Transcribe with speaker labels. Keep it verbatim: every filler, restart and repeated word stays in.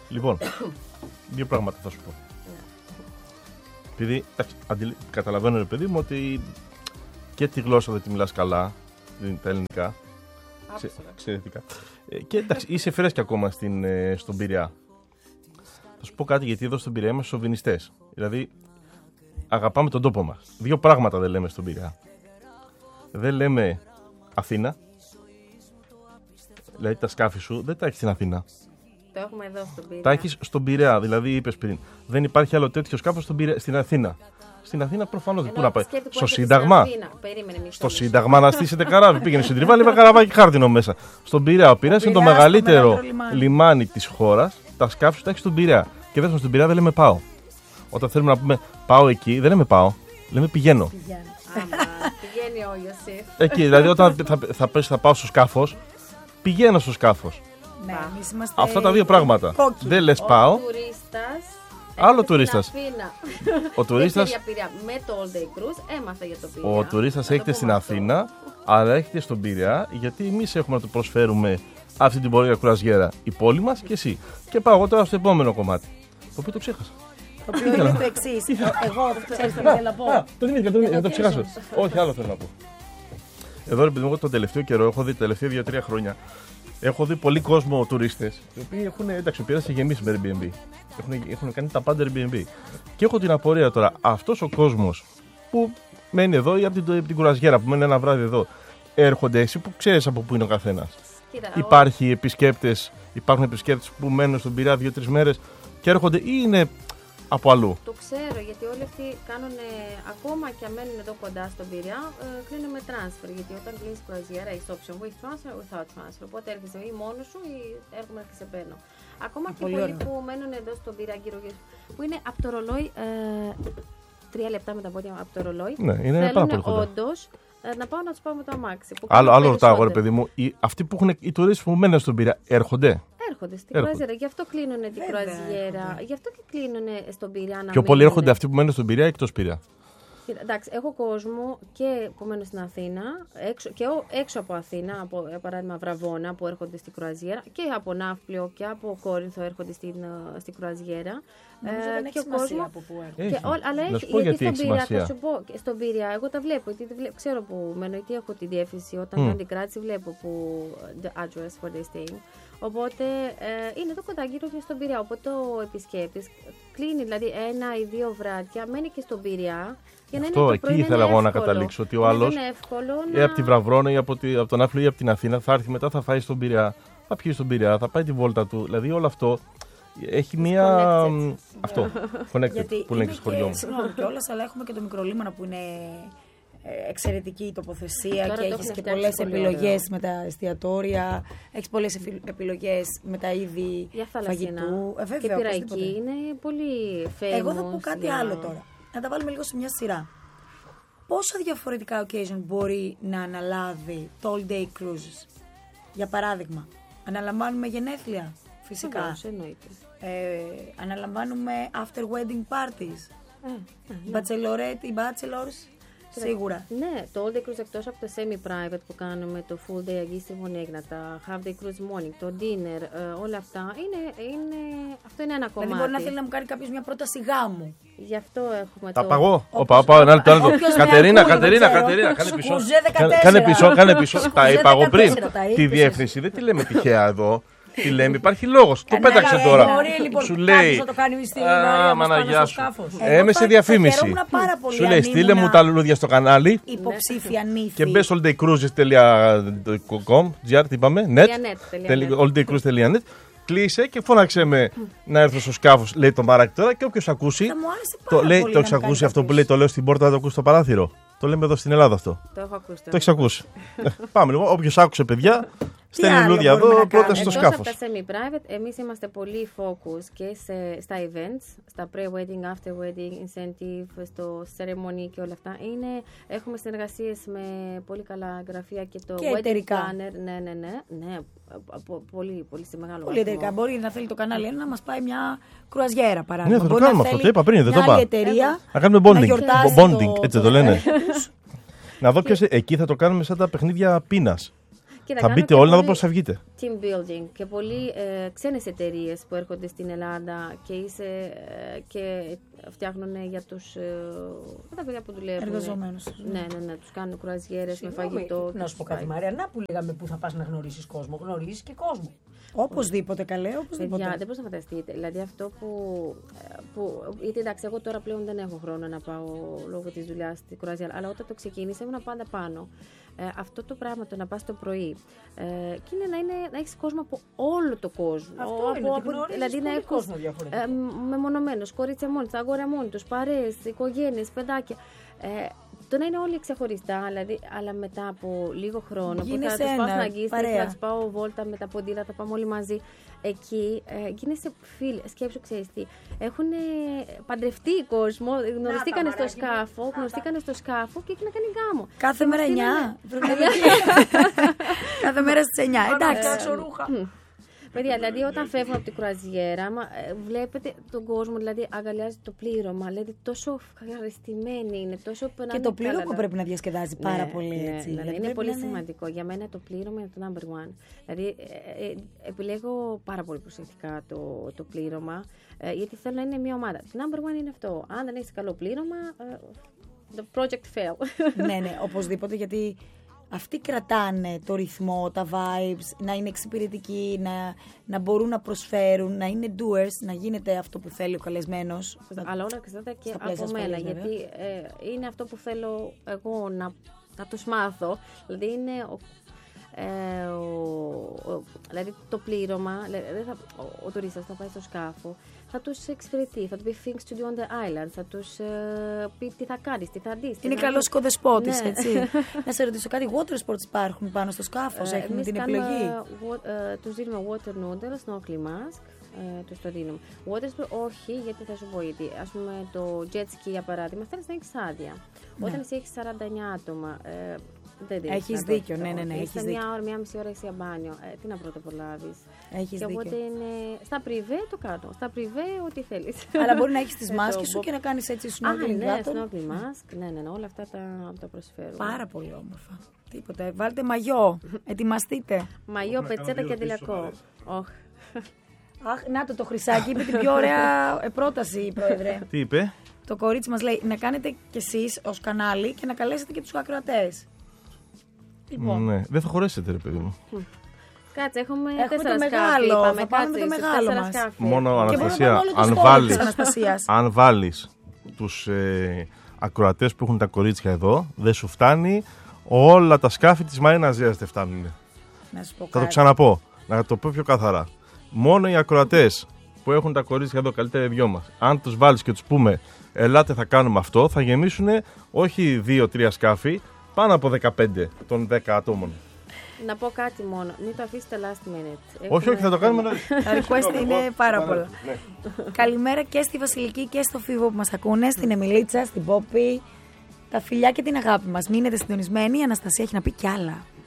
Speaker 1: Λοιπόν, δύο πράγματα θα σου πω. Επειδή αντιλ... καταλαβαίνω, ρε παιδί μου, ότι και τη γλώσσα δεν τη μιλάς καλά, τα ελληνικά. Ξε... Εξαιρετικά. Και εντάξει, είσαι φρέσκια ακόμα στην, στον Πειραιά. Θα σου πω κάτι, γιατί εδώ στον Πειραιά είμαστε σοβινιστές. Δηλαδή, αγαπάμε τον τόπο μας. Δύο πράγματα δεν λέμε στον Πειραιά. Δεν λέμε Αθήνα. Δηλαδή, τα σκάφη σου δεν τα έχεις στην Αθήνα.
Speaker 2: Το έχουμε εδώ στον Πειραιά.
Speaker 1: Τα έχεις στον Πειραιά. Δηλαδή, είπες πριν, δεν υπάρχει άλλο τέτοιο σκάφο στον Πειραιά, στην Αθήνα. Στην Αθήνα προφανώς δεν. Πού να πάει. Στο Σύνταγμα. Στο Σύνταγμα να στήσετε καράβι. Πήγαινε στην Τριβάλη με καραβάκι χάρτινο μέσα. Στον Πειραιά. Ο Πειραιάς είναι το μεγαλύτερο λιμάνι, λιμάνι της χώρας. Τα σκάφη σου τα έχει στον Πειραιά. Και δεν στον Πειραιά δεν λέμε πάω. Όταν θέλουμε να πούμε πάω εκεί, δεν λέμε πάω. Λέμε πηγαίνω.
Speaker 2: Πηγαίνει ο Ιωσήφ.
Speaker 1: Εκεί, δηλαδή όταν θα, θα πες θα πάω στο σκάφος, πηγαίνω στο σκάφος.
Speaker 3: Ναι, εμείς είμαστε
Speaker 1: αυτά τα δύο πράγματα.
Speaker 3: Κόκκι.
Speaker 1: Δεν λες πάω.
Speaker 2: Ο τουρίστας.
Speaker 1: Άλλο τουρίστας.
Speaker 2: Ο τουρίστας. Με το All Day Cruise έμαθα για το Πειραιά.
Speaker 1: Ο τουρίστας έχετε στην Αθήνα, αλλά έχετε στον Πειραιά, γιατί εμείς έχουμε να του προσφέρουμε αυτή την πορεία κουραζιέρα η πόλη μας και εσύ. Και πάω εγώ τώρα στο επόμενο κομμάτι. Το οποίο το ξέχασα.
Speaker 3: Το οποίο είναι το εξής. Εγώ ξέρεις τι θέλω να πω.
Speaker 1: Το Δημήτρη, να το ξεχάσω. Όχι, άλλο θέλω να πω. Εδώ ρε παιδί μου, τον τελευταίο καιρό, έχω δει τα τελευταία δύο τρία χρόνια. Έχω δει πολύ κόσμο τουρίστες, οι οποίοι έχουν, εντάξει, ο Πειραιάς έχει γεμίσει με Airbnb. Έχουν, έχουν κάνει τα πάντα Airbnb. Και έχω την απορία τώρα, αυτός ο κόσμος που μένει εδώ ή από την, από την κουραζιέρα που μένει ένα βράδυ εδώ, έρχονται εσύ που ξέρεις από πού είναι ο καθένας. Υπάρχει επισκέπτες, υπάρχουν επισκέπτες που μένουν στον Πειραιά δύο-τρεις μέρες και έρχονται ή είναι από αλλού.
Speaker 2: Το ξέρω, γιατί όλοι αυτοί κάνουν, ακόμα και αν μένουν εδώ κοντά στον Πειραιά, ε, κλείνουν με transfer. Γιατί όταν κλείνεις κουραζιέρα, έχεις option with transfer, without transfer. Οπότε έρχεσαι ή μόνος σου ή έρχομαι και σε παίρνω. Ακόμα και πολλοί που μένουν εδώ στον Πειραιά, γύρω-γύρω, που είναι από το ρολόι, ε, τρία λεπτά με τα πόδια από το ρολόι.
Speaker 1: Ναι, είναι πάρα πολύ κοντά.
Speaker 2: Όντως, να πάω να τους πάω με το αμάξι.
Speaker 1: Άλλο, άλλο ρωτάω, ρε παιδί μου, οι, αυτοί που έχουν οι τουρίστες που μένουν στον Πειραιά έρχονται.
Speaker 2: Έρχονται στην κουραζιέρα, γι' αυτό κλείνουν την κουραζιέρα, γι' αυτό και κλείνουν στον Πειραιά.
Speaker 1: Πιο πολλοί έρχονται αυτοί που μένουν στον Πειραιά ή εκτός Πειραιά.
Speaker 2: Εντάξει, έχω κόσμο και που μένω στην Αθήνα έξω, και έξω από Αθήνα, από παράδειγμα Βραβώνα που έρχονται στην κουραζιέρα, και από Ναύπλιο και από Κόρινθο έρχονται στην, στην κουραζιέρα.
Speaker 3: Νομίζω ε, δεν έχει σημασία από πού έρχονται.
Speaker 2: Και, ό, αλλά έχει, γιατί, γιατί στον Πειραιά, θα σου πω, στον Πειραιά εγώ τα βλέπω, γιατί βλέπω, ξέρω που μένω, γιατί έχω τη διεύθυνση, όταν mm. κάνω την κράτηση βλέπω που the address where they stay. Οπότε ε, είναι εδώ κοντά γύρω και στον Πειραιά. Οπότε ο επισκέπτης κλείνει δηλαδή ένα ή δύο βράδια, μένει και στον Πειραιά. Για να
Speaker 1: αυτό
Speaker 2: είναι
Speaker 1: εκεί ήθελα εγώ να καταλήξω. Ότι ο άλλος ή να... από τη Βραβρώνα ή από, τη, από τον Ναύπλιο ή από την Αθήνα θα έρθει μετά, θα φάει στον Πειραιά, θα πιει στον Πειραιά, θα πάει τη βόλτα του. Δηλαδή όλο αυτό έχει μία. Αυτό. Connected που λένε στο χωριό μου.
Speaker 3: Συγγνώμη κιόλας, αλλά έχουμε και το μικρολίμανο που είναι εξαιρετική η τοποθεσία. Τώρα και έχεις και πολλές επιλογές με τα εστιατόρια, έχεις πολλές επιλογές με τα είδη φαγητού.
Speaker 2: Ε, και πειραϊκή είναι πολύ famous.
Speaker 3: Εγώ θα πω κάτι yeah. άλλο τώρα. Να τα βάλουμε λίγο σε μια σειρά. Πόσα διαφορετικά occasion μπορεί να αναλάβει το all day cruises? Για παράδειγμα, αναλαμβάνουμε γενέθλια, φυσικά.
Speaker 2: Βεβαίως, εννοείται.
Speaker 3: Ε, αναλαμβάνουμε after wedding parties.
Speaker 2: Ε, ε,
Speaker 3: Bachelorette ή bachelors. Σίγουρα.
Speaker 2: Ναι, το all day cruise εκτός από το semi-private που κάνουμε, το full day αγγί στη Βονέγνα, τα half day cruise morning, το dinner, ε, όλα αυτά, είναι, είναι, αυτό είναι ένα κομμάτι.
Speaker 3: Δηλαδή μπορεί να θέλει να μου κάνει κάποιος μια πρόταση γάμου.
Speaker 2: Γι' αυτό έχουμε
Speaker 1: τα
Speaker 2: το...
Speaker 1: παγώ. Όπα, όπα, ένα λεπτό. Κατερίνα, Κατερίνα, Κατερίνα, κάνε πίσω. Κάνε πίσω, κάνε πίσω. Τα είπα εγώ πριν. Τη διεύθυνση δεν τη λέμε τυχαία εδώ. Τι λέμε, υπάρχει λόγος. Το πέταξε τώρα. Σου λέει. Α, μαναγιά σου. Είμαι σε διαφήμιση. Σου λέει, στείλε μου τα λουλούδια στο κανάλι.
Speaker 3: Υποψήφια νύφη.
Speaker 1: Και μπες all day cruises τελεία com, τι είπαμε, net, all day cruises τελεία net. Κλείσε και φώναξε με να έρθω στο σκάφος, λέει το μαράκι τώρα. Και όποιος ακούσει. Το έχεις ακούσει αυτό που λέει, το λέω στην πόρτα, να το ακούσει στο παράθυρο. Το λέμε εδώ στην Ελλάδα αυτό.
Speaker 2: Το έχω ακούσει.
Speaker 1: Το έχεις ακούσει. Πάμε λοιπόν, όποιος άκουσε παιδιά. Στέλνει λουλούδια εδώ, πρώτα στο σκάφος.
Speaker 2: Εκτός από τα semi-private, εμείς είμαστε πολύ focus και σε, στα events, στα pre-wedding, after-wedding, incentive, στο ceremony και όλα αυτά. Είναι, έχουμε συνεργασίες με πολύ καλά γραφεία και το
Speaker 3: και
Speaker 2: wedding
Speaker 3: εταιρικά.
Speaker 2: planner. Ναι, ναι, ναι, ναι, πολύ, πολύ σε μεγάλο
Speaker 3: πολύ βαθμό. Εταιρικά. Μπορεί να θέλει το κανάλι ένα να μας πάει μια κρουαζιέρα παράδειγμα.
Speaker 1: Ναι, θα το μπορεί κάνουμε αυτό, το είπα πριν, δεν το είπα.
Speaker 3: Εταιρεία,
Speaker 1: να κάνουμε bonding, bonding, έτσι το λένε. Να δω ποιος, εκεί θα το κάνουμε σαν τα παιχνίδια πείνας.
Speaker 2: Κοίτα,
Speaker 1: θα
Speaker 2: κάνω
Speaker 1: μπείτε
Speaker 2: και
Speaker 1: όλοι να δω
Speaker 2: πολύ
Speaker 1: πώς θα βγείτε.
Speaker 2: Team building και πολλοί ε, ξένες εταιρείες που έρχονται στην Ελλάδα και, είσαι, ε, και φτιάχνουν για τους ε, τα παιδιά που δουλεύουν.
Speaker 3: Εργαζομένους.
Speaker 2: Ναι, ναι, ναι, τους κάνουν κρουαζιέρες με φαγητό.
Speaker 4: Να σου πω κάτι, Μαρία, να που λέγαμε που θα πας να γνωρίσεις κόσμο. Γνωρίζεις και κόσμο.
Speaker 3: Οπωσδήποτε καλέ, οπωσδήποτε.
Speaker 2: Παιδιά, δεν μπορείς να φανταστείτε. Δηλαδή αυτό που, που. Γιατί εντάξει, εγώ τώρα πλέον δεν έχω χρόνο να πάω λόγω της δουλειάς στη κρουαζιέρα. Αλλά όταν το ξεκίνησα ήμουν πάντα πάνω. Ε, αυτό το πράγμα το να πας το πρωί ε, και είναι να, είναι να έχεις κόσμο από όλο το κόσμο.
Speaker 4: Αυτό
Speaker 2: από,
Speaker 4: είναι,
Speaker 2: από,
Speaker 4: γνωρίζεις
Speaker 2: δηλαδή να
Speaker 4: πολύ
Speaker 2: έχεις
Speaker 4: κόσμο διαφορετικό.
Speaker 2: ε, μεμονωμένους, κορίτσια μόνοι τους, αγόρια μόνοι τους, παρέες, οικογένειες, παιδάκια. Ε, το να είναι όλοι ξεχωριστά, δηλαδή, αλλά μετά από λίγο χρόνο
Speaker 3: Γίνεσαι
Speaker 2: που θα τους πάω
Speaker 3: ένα,
Speaker 2: στην Αγγίστη,
Speaker 3: παρέα.
Speaker 2: θα τους πάω βόλτα με τα ποντίλα, θα πάμε όλοι μαζί. Εκεί ε, γίνεσαι φίλοι. Σκέψου, ξέρεις τι. Έχουν παντρευτεί κόσμο, γνωριστήκανε στο σκάφο, γνωριστήκανε στο σκάφο και έγιναν κάνει γάμο.
Speaker 3: Κάθε μέρα εννιά. Κάθε μέρα στις εννιά. Εντάξει.
Speaker 2: Παιδιά, δηλαδή όταν φεύγουν από την κρουαζιέρα, μα, ε, βλέπετε τον κόσμο, δηλαδή αγκαλιάζει το πλήρωμα, δηλαδή τόσο ευχαριστημένοι είναι, τόσο περνάνε
Speaker 3: Και το πλήρωμα
Speaker 2: καλά.
Speaker 3: πρέπει να διασκεδάζει πάρα
Speaker 2: Ναι,
Speaker 3: πολύ
Speaker 2: ναι,
Speaker 3: έτσι.
Speaker 2: ναι,
Speaker 3: Δηλαδή
Speaker 2: είναι
Speaker 3: πρέπει
Speaker 2: πολύ
Speaker 3: να είναι-
Speaker 2: σημαντικό. Για μένα το πλήρωμα είναι το number one. Δηλαδή ε, ε, επιλέγω πάρα πολύ προσεκτικά το, το πλήρωμα, ε, γιατί θέλω να είναι μια ομάδα. Το number one είναι αυτό. Αν δεν έχεις καλό πλήρωμα, ε, the project fail.
Speaker 3: Ναι, ναι, οπωσδήποτε, γιατί αυτοί κρατάνε το ρυθμό, τα vibes, να είναι εξυπηρετικοί, να, να μπορούν να προσφέρουν, να είναι doers, να γίνεται αυτό που θέλει ο καλεσμένος.
Speaker 2: Αλλά όλα εξαρτάται και
Speaker 3: Στα πλαίσια
Speaker 2: από μένα,
Speaker 3: ασφαλείας,
Speaker 2: γιατί ε, είναι αυτό που θέλω εγώ να, να τους μάθω. Δηλαδή είναι ο, ε, ο, ο, δηλαδή το πλήρωμα, δηλαδή θα, ο, ο τουρίστας θα πάει στο σκάφο, θα τους εξυπηρετεί, θα του πει things to do on the island, θα τους ε, πει τι θα κάνεις, τι θα δεις. τι
Speaker 3: Είναι
Speaker 2: να
Speaker 3: καλός
Speaker 2: δεις.
Speaker 3: κοδεσπότης,
Speaker 2: Ναι.
Speaker 3: έτσι. Να σε ρωτήσω κάτι, water sports υπάρχουν πάνω στο σκάφος,
Speaker 2: Ε,
Speaker 3: έχουν
Speaker 2: εμείς
Speaker 3: την
Speaker 2: κάνουμε,
Speaker 3: επιλογή.
Speaker 2: wa- ε, τους δίνουμε water noodles, snorkeling mask, ε, τους το δίνουμε. Water sport όχι, γιατί θα σου πω γιατί. Ας πούμε το jet ski για παράδειγμα, θέλεις να έχεις άδεια. Όταν εσύ έχεις σαράντα εννιά άτομα, ε, δεν δίνεις
Speaker 3: Έχεις
Speaker 2: να το
Speaker 3: δίκιο,
Speaker 2: έχεις
Speaker 3: ναι, ναι, ναι,
Speaker 2: αυτό.
Speaker 3: έχεις
Speaker 2: Είσαι
Speaker 3: δίκιο.
Speaker 2: μια ώρα, μια μισή ώρα εσύ για μπάνιο. Ε, τι να πρωτοπολάβεις.
Speaker 3: Έχεις
Speaker 2: Και οπότε
Speaker 3: δίκιο.
Speaker 2: είναι. Στα πριβέ το κάνω. Στα πριβέ ό,τι θέλεις.
Speaker 3: Αλλά μπορεί να έχεις τις
Speaker 2: Ε,
Speaker 3: μάσκες
Speaker 2: το
Speaker 3: σου
Speaker 2: μπο-
Speaker 3: και να κάνεις έτσι
Speaker 2: Α,
Speaker 3: snorkeling
Speaker 2: ναι,
Speaker 3: κάτω.
Speaker 2: snorkeling mask. Ναι, ναι, ναι, όλα αυτά τα, τα προσφέρουμε.
Speaker 3: Πάρα πολύ όμορφα. Τίποτα. Βάλτε μαγιό. Ετοιμαστείτε.
Speaker 2: Μαγιό, πετσέτα και αντιλιακό. Όχ.
Speaker 3: Αχ, να το το χρυσάκι, είπε την πιο ωραία ε, πρόταση, πρόεδρε.
Speaker 1: Τι είπε?
Speaker 3: Το κορίτσι μας λέει να κάνετε κι εσείς ως κανάλι και να καλέσετε και τους ακροατές. Λοιπόν,
Speaker 1: Ναι, δεν θα χωρέσετε, ρε παιδί μου.
Speaker 2: Κάτσε, έχουμε,
Speaker 3: Έχουμε
Speaker 2: τέσσερα
Speaker 3: το
Speaker 2: σκάφη.
Speaker 3: μεγάλο,
Speaker 2: Είπαμε,
Speaker 3: θα πάμε
Speaker 2: κάτσε,
Speaker 3: με το
Speaker 2: ίσως
Speaker 3: μεγάλο
Speaker 2: τέσσερα
Speaker 3: μας.
Speaker 2: σκάφη.
Speaker 1: Μόνο
Speaker 3: μπορούμε
Speaker 1: Αναστασία,
Speaker 3: να πάμε όλο το
Speaker 1: αν
Speaker 3: στόλο
Speaker 1: βάλεις,
Speaker 3: της Αναστασίας.
Speaker 1: αν βάλεις τους ε, ακροατές που έχουν τα κορίτσια εδώ, δεν σου φτάνει. Όλα τα σκάφη της Μαρίνα Ζίας δεν φτάνουν.
Speaker 3: Να σου πω
Speaker 1: Θα το
Speaker 3: κάτι.
Speaker 1: ξαναπώ, να το πω πιο καθαρά. Μόνο οι ακροατές που έχουν τα κορίτσια εδώ, καλύτερα οι δυο μας, αν τους βάλεις και τους πούμε ελάτε θα κάνουμε αυτό, θα γεμίσουν όχι δύο τρία σκάφη, πάνω από δεκαπέντε των δέκα ατόμων.
Speaker 2: Να πω κάτι μόνο. Μην το αφήσετε last minute.
Speaker 1: Όχι, όχι, θα το κάνουμε. να-
Speaker 3: Τα request είναι πάρα πολλά. Καλημέρα και στη Βασιλική και στο Φίβο που μας ακούνε, στην Εμιλίτσα, στην Πόπη. Τα φιλιά και την αγάπη μας. Μείνετε συντονισμένοι, η Αναστασία έχει να πει κι άλλα.